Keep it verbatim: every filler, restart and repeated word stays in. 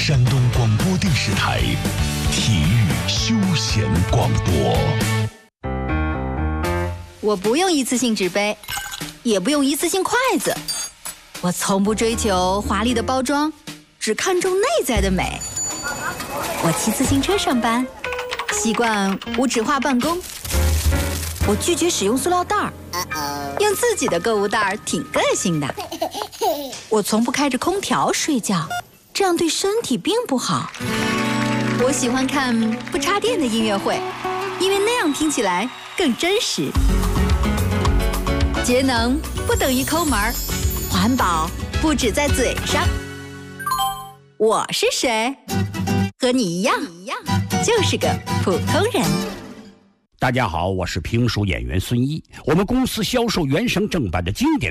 山东广播电视台体育休闲广播。 我不用一次性纸杯，也不用一次性筷子，我从不追求华丽的包装，只看重内在的美。我骑自行车上班，习惯无纸化办公。我拒绝使用塑料袋儿，用自己的购物袋儿挺个性的。我从不开着空调睡觉，这样对身体并不好。我喜欢看不插电的音乐会，因为那样听起来更真实。节能不等于抠门儿，环保不止在嘴上。我是谁？和你一样，就是个普通人。 大家好，我是评书演员孙一。我们公司销售原声正版的经典